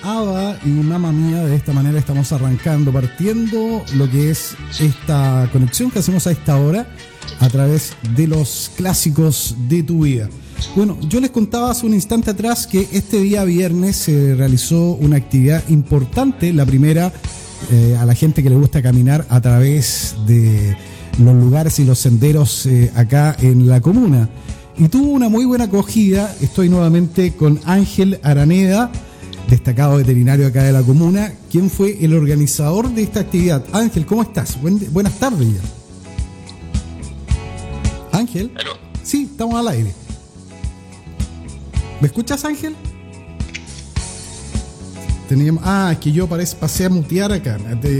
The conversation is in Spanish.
Ava y Mamma Mía. De esta manera estamos partiendo lo que es esta conexión que hacemos a esta hora a través de los clásicos de tu vida. Bueno, yo les contaba hace un instante atrás que este día viernes se realizó una actividad importante, la primera a la gente que le gusta caminar a través de los lugares y los senderos acá en la comuna. Y tuvo una muy buena acogida. Estoy nuevamente con Ángel Araneda, destacado veterinario acá de la comuna, quien fue el organizador de esta actividad. Ángel, ¿cómo estás? Buenas tardes ya. Ángel. ¿Aló? Sí, estamos al aire. ¿Me escuchas, Ángel? Es que yo pasé a mutear acá.